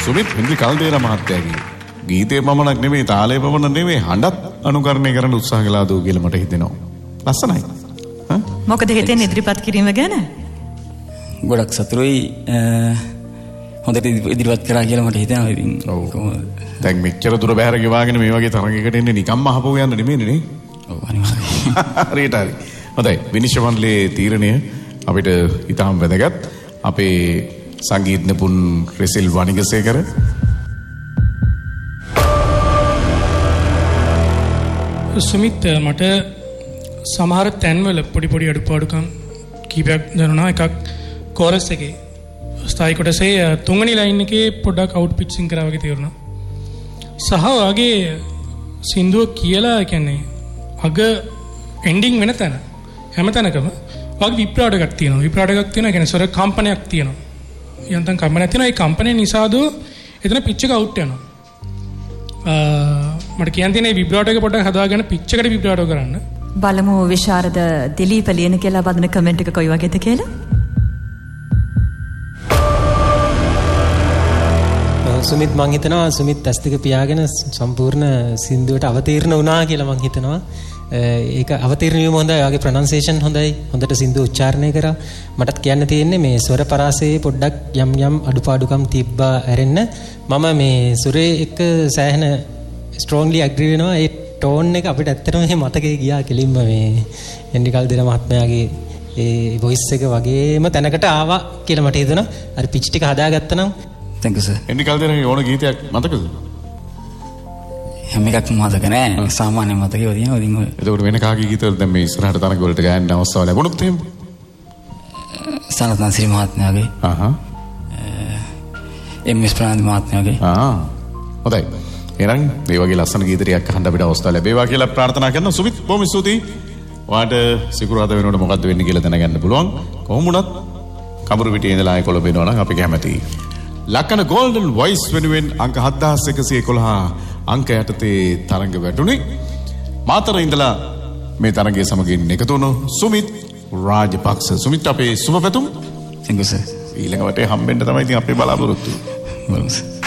සුමිත් හින්දි කල්දේර මහත්තයාගේ ගීතේ පමණක් නෙමෙයි තාලේ පමණක් නෙමෙයි හඬත් අනුකරණය කරන්න උත්සාහ කළා දෝ කියලා මට හිතෙනවා. ලස්සනයි. මොකද හිතෙන්නේ ඉදිරිපත් කිරීම ගැන? ගොඩක් සතුටුයි. හොඳට ඉදිරිපත් කරා කියලා මට හිතෙනවා. ඉතින් දැන් මෙච්චර දුර බැහැර ගෙවාගෙන මේ වගේ තරඟයකට එන්නේ නිකම්ම අහපුව යන්න නෙමෙයිනේ නේ? ඔව් අනිවාර්යයෙන්. හරියට හරි. හොඳයි විනිශ්චය මණ්ඩලයේ තීරණය අපිට ඉතාම වැදගත්. අපේ සංගීත නිපුන් රෙසිල් වනිගසේකර සුමිත් මට සමහර තැන්වල පොඩි අඩුපාඩුකම් කීපයක් දැනුණා. එකක් කෝරස් එකේ ස්ථායි කොටසේ තුන්වෙනි ලයින් එකේ පොඩ්ඩක් අවුට් පිච්චින් කරා වගේ තේරුණා. සහ වගේ සින්දුව කියලා කියන්නේ අග එන්ඩින් වෙන තැන හැම තැනකම වගේ විප්‍රාඩ එකක් තියෙනවා. විප්‍රාඩ එකක් තියෙනවා කියන්නේ ස්වර කම්පනයක් තියෙනවා. යන්තම් කම්පනයක් තියෙනවා. ඒ කම්පනය නිසාද එතන පිච් එක අවුට් වෙනවා. මට කියන්න තියෙන්නේ විබ්‍රාටෝ එක පොඩ්ඩක් හදාගෙන පිච් එකට විබ්‍රාටෝ කරන්න. බලමු විශාරද දිලීප ලියන කියලා බඳන කමෙන්ට් එක කොයි වගේද කියලා. සුමිත් මං හිතනවා සුමිත් ඇස් දෙක පියාගෙන සම්පූර්ණ සින්දුවට අවතීර්ණ වුණා කියලා මං හිතනවා. ඒක අවතීර්ණ වීම හොඳයි. ඔයාගේ ප්‍රොනන්සියේෂන් හොඳයි. හොඳට සින්දුව උච්චාරණය කරා. මටත් කියන්න තියෙන්නේ මේ ස්වර පරාසයේ පොඩ්ඩක් යම් අඩුපාඩුකම් තිබ්බා ඇරෙන්න. මම මේ සුරේ එක සෑහෙන ස්ට්‍රෝන්ලි ඇග්‍රී වෙනවා. ඒ ටෝන් එක අපිට ඇත්තටම මේ මතකේ ගියා කෙලින්ම මේ එන්ඩි කල්දේර මහත්මයාගේ ඒ වොයිස් එක වගේම තැනකට ආවා කියලා මට හිතුණා. අර පිච් ටික හදාගත්තා නම් thank you sir. එන්ඩි කල්දේරගේ ඕන ගීතයක් මතකද? හැම එකක්ම මතක නෑ. සාමාන්‍ය මතකේ තියෙනවා. ඉතින් ඔය එතකොට වෙන කාගේ ගීතවල දැන් මේ ඉස්සරහට තරඟ වලට ගයන්න අවස්ථාව ලැබුණොත් එහෙම සනත් නන්සිරි මහත්මයාගේ එම්.එස්. ප්‍රනාන්දු මහත්මයාගේ හොඳයි. එහෙනම් මේ වගේ ලස්සන ගීතයක් අහන්න අපිට අවස්ථාව ලැබේවා කියලා ප්‍රාර්ථනා කරනවා. සුමිත් බොහොම ස්තුතියි. ඔයාට සිකුරාදා වෙනකොට මොකද්ද වෙන්නේ කියලා දැනගන්න පුළුවන්. කොහොම වුණත් කඹුරු පිටියේ ඉඳලා ආයෙ කොළඹ එනවා නම් අපි කැමතියි. ලක්කන ගෝල්ඩන් වොයිස් වෙනුවෙන් අංක 7111 අංක යටතේ තරඟ වැටුනේ. මාතර ඉඳලා මේ තරඟයේ සමගින් එකතු වුණු සුමිත් රාජපක්ෂ. සුමිත් අපේ සුබ පැතුම්. thank you sir. ඊළඟ වටේ හම්බෙන්න තමයි ඉතින් අපේ බලාපොරොත්තු. බලමු.